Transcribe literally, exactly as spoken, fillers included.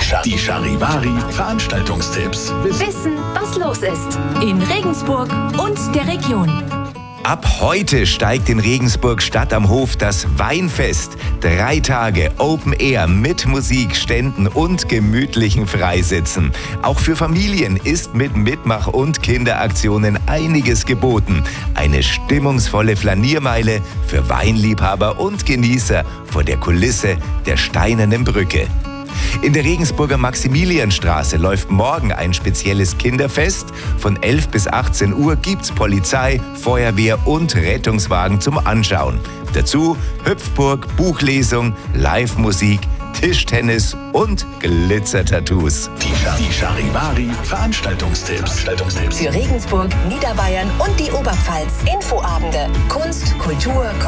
Die Charivari Veranstaltungstipps. Wissen, was los ist in Regensburg und der Region. Ab heute steigt in Regensburg Stadt am Hof das Weinfest. Drei Tage Open Air mit Musik, Ständen und gemütlichen Freisitzen. Auch für Familien ist mit Mitmach- und Kinderaktionen einiges geboten. Eine stimmungsvolle Flaniermeile für Weinliebhaber und Genießer vor der Kulisse der Steinernen Brücke. In der Regensburger Maximilianstraße läuft morgen ein spezielles Kinderfest. Von elf bis achtzehn Uhr gibt's Polizei, Feuerwehr und Rettungswagen zum Anschauen. Dazu Hüpfburg, Buchlesung, Live-Musik, Tischtennis und Glitzer-Tattoos. Die, die Charivari Veranstaltungstipps. Für Regensburg, Niederbayern und die Oberpfalz. Infoabende, Kunst, Kultur,